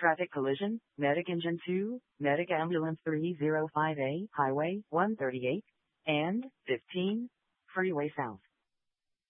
Traffic collision, Medic Engine 2, Medic Ambulance 305A, Highway 138, and 15, Freeway South.